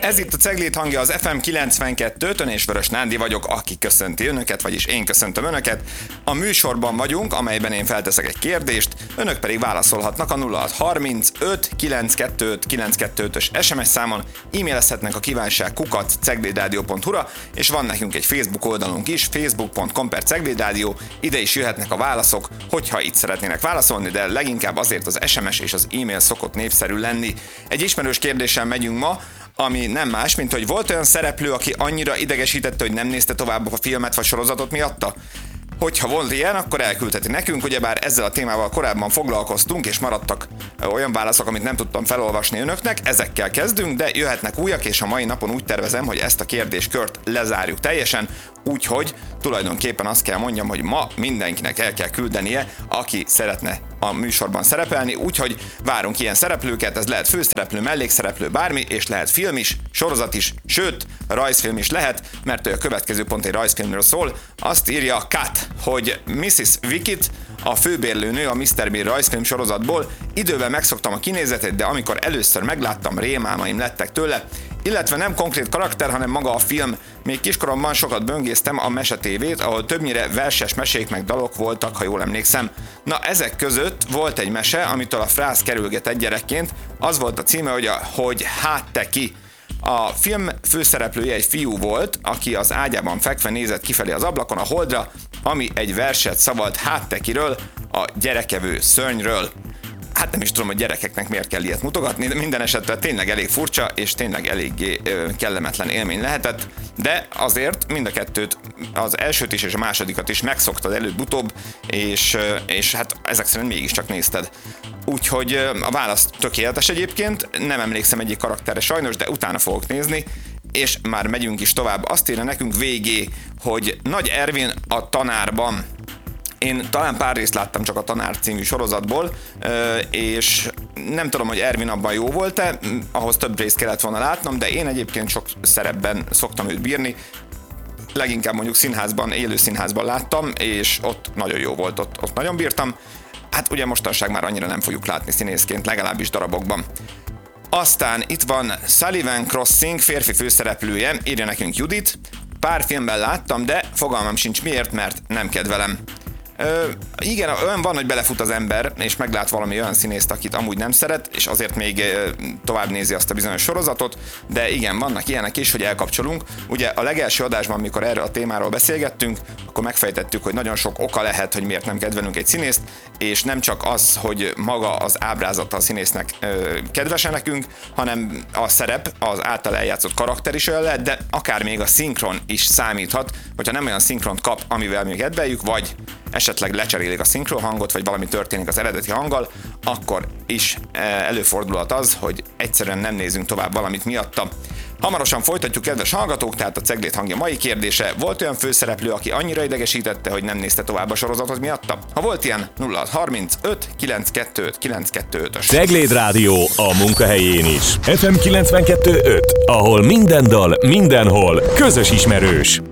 Ez itt a Cegléd hangja az FM 92-tön, és Vörös Nándi vagyok, aki köszönti önöket, vagyis én köszöntöm önöket. A műsorban vagyunk, amelyben én felteszek egy kérdést, önök pedig válaszolhatnak a 0630 925 925-ös SMS számon, e-mailezhetnek a kívánság@ceglédradio.hu-ra, és van nekünk egy Facebook oldalunk is, facebook.com/ceglédradio, ide is jöhetnek a válaszok, hogyha itt szeretnének válaszolni, de leginkább azért az SMS és az e-mail szokott népszerű lenni. Egy ismerős kérdéssel megyünk ma, ami nem más, mint hogy volt olyan szereplő, aki annyira idegesítette, hogy nem nézte tovább a filmet vagy sorozatot miatta? Hogyha volt ilyen, akkor elküldheti nekünk, ugyebár ezzel a témával korábban foglalkoztunk, és maradtak olyan válaszok, amit nem tudtam felolvasni önöknek, ezekkel kezdünk, de jöhetnek újak, és a mai napon úgy tervezem, hogy ezt a kérdéskört lezárjuk teljesen, úgyhogy tulajdonképpen azt kell mondjam, hogy ma mindenkinek el kell küldenie, aki szeretne a műsorban szerepelni, úgyhogy várunk ilyen szereplőket, ez lehet főszereplő, mellékszereplő, bármi, és lehet film is, sorozat is, sőt, rajzfilm is lehet, mert a következő pont egy rajzfilmről szól. Azt írja Kat, hogy Mrs. Wicked, a főbérlőnő a Mr. Bean rajzfilm sorozatból, időben megszoktam a kinézetét, de amikor először megláttam, rémálmaim lettek tőle, illetve nem konkrét karakter, hanem maga a film. Még kiskoromban sokat böngésztem a mesetévét, ahol többnyire verses mesék meg dalok voltak, ha jól emlékszem. Na, ezek között volt egy mese, amitől a frász kerülgetett gyerekként, az volt a címe, hogy hát te ki. A film főszereplője egy fiú volt, aki az ágyában fekve nézett kifelé az ablakon a holdra, ami egy verset szavalt hát te kiről, a gyerekevő szörnyről. Hát nem is tudom, hogy gyerekeknek miért kell ilyet mutogatni, de minden esetre tényleg elég furcsa, és tényleg eléggé kellemetlen élmény lehetett, de azért mind a kettőt, az elsőt is és a másodikat is megszoktad előbb-utóbb, és hát ezek szerint mégiscsak nézted. Úgyhogy a válasz tökéletes egyébként, nem emlékszem egyik karakterre sajnos, de utána fogok nézni, és már megyünk is tovább. Azt írja nekünk VG, hogy Nagy Ervin a tanárban. Én talán pár részt láttam csak a Tanár című sorozatból, és nem tudom, hogy Ervin abban jó volt-e, ahhoz több részt kellett volna látnom, de én egyébként sok szerepben szoktam őt bírni, leginkább mondjuk színházban, élő színházban láttam, és ott nagyon jó volt, ott nagyon bírtam. Hát ugye mostanság már annyira nem fogjuk látni színészként, legalábbis darabokban. Aztán itt van Sullivan Crossing férfi főszereplője, írja nekünk Judit. Pár filmben láttam, de fogalmam sincs miért, mert nem kedvelem. Igen, olyan van, hogy belefut az ember, és meglát valami olyan színészt, akit amúgy nem szeret, és azért még tovább nézi azt a bizonyos sorozatot, de igen, vannak ilyenek is, hogy elkapcsolunk. Ugye a legelső adásban, amikor erről a témáról beszélgettünk, akkor megfejtettük, hogy nagyon sok oka lehet, hogy miért nem kedvelünk egy színészt, és nem csak az, hogy maga az ábrázata a színésznek kedvese nekünk, hanem a szerep, az által eljátszott karakter is olyan lehet, de akár még a szinkron is számíthat, hogyha nem olyan szinkront kap, amivel mi kedveljük, vagy esetleg lecserélik a szinkron hangot, vagy valami történik az eredeti hanggal, akkor is előfordulhat az, hogy egyszerűen nem nézünk tovább valamit miatta. Hamarosan folytatjuk, kedves hallgatók, tehát a Cegléd hangja mai kérdése. Volt olyan főszereplő, aki annyira idegesítette, hogy nem nézte tovább a sorozatot miatta? Ha volt ilyen, 0635 925 925-ös. Cegléd Rádió a munkahelyén is. FM 92.5, ahol minden dal, mindenhol közös ismerős.